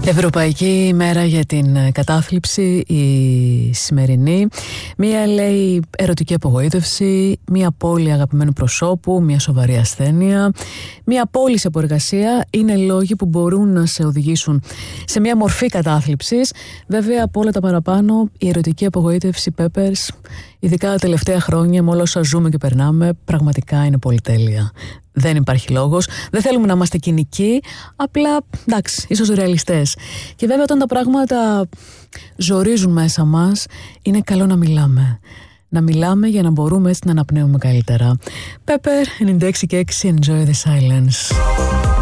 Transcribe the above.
Ευρωπαϊκή ημέρα για την κατάθλιψη η σημερινή. Μία λέει ερωτική απογοήτευση, μία απώλεια αγαπημένου προσώπου, μία σοβαρή ασθένεια, μία απόλυση από εργασία είναι λόγοι που μπορούν να σε οδηγήσουν σε μία μορφή κατάθλιψης. Βέβαια από όλα τα παραπάνω η ερωτική απογοήτευση, Peppers, ειδικά τα τελευταία χρόνια με όλα όσα ζούμε και περνάμε, πραγματικά είναι πολυτέλεια. Δεν υπάρχει λόγος, δεν θέλουμε να είμαστε κοινικοί, απλά εντάξει, ίσως ρεαλιστές. Και βέβαια όταν τα πράγματα ζορίζουν μέσα μας, είναι καλό να μιλάμε. Να μιλάμε για να μπορούμε έτσι να αναπνέουμε καλύτερα. Pepper, 96 και 6, enjoy the silence.